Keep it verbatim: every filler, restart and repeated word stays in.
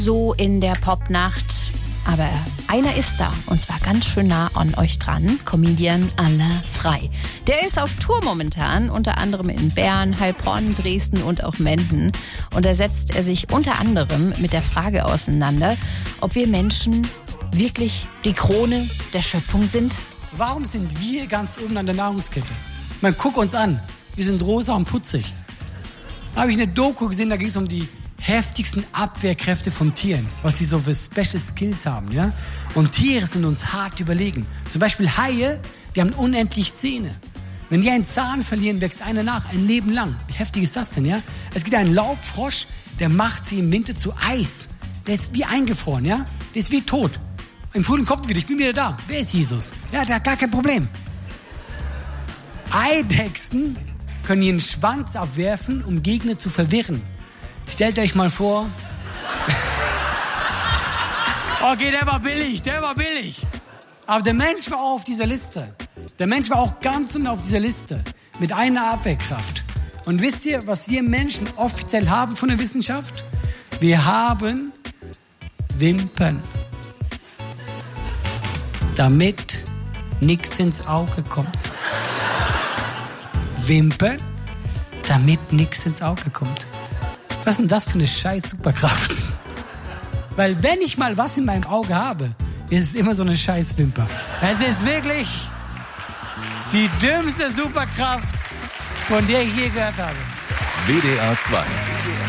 so in der Popnacht. Aber einer ist da und zwar ganz schön nah an euch dran, Comedian Alain Frey. Der ist auf Tour momentan, unter anderem in Bern, Heilbronn, Dresden und auch Menden. Und da setzt er sich unter anderem mit der Frage auseinander, ob wir Menschen wirklich die Krone der Schöpfung sind. Warum sind wir ganz oben an der Nahrungskette? Man, guck uns an, wir sind rosa und putzig. Da habe ich eine Doku gesehen, da ging es um die heftigsten Abwehrkräfte von Tieren, was sie so für Special Skills haben, ja? Und Tiere sind uns hart überlegen. Zum Beispiel Haie, die haben unendlich Zähne. Wenn die einen Zahn verlieren, wächst einer nach, ein Leben lang. Wie heftig ist das denn, ja? Es gibt einen Laubfrosch, der macht sie im Winter zu Eis. Der ist wie eingefroren, ja? Der ist wie tot. Im Frühling kommt er wieder, ich bin wieder da. Wer ist Jesus? Ja, der hat gar kein Problem. Eidechsen können ihren Schwanz abwerfen, um Gegner zu verwirren. Stellt euch mal vor. Okay, der war billig, der war billig. Aber der Mensch war auch auf dieser Liste. Der Mensch war auch ganz unten auf dieser Liste. Mit einer Abwehrkraft. Und wisst ihr, was wir Menschen offiziell haben von der Wissenschaft? Wir haben Wimpern. Damit nichts ins Auge kommt. Wimpern, damit nichts ins Auge kommt. Was ist denn das für eine scheiß Superkraft? Weil wenn ich mal was in meinem Auge habe, ist es immer so eine scheiß Wimper. Es ist wirklich die dümmste Superkraft, von der ich je gehört habe. W D R zwei.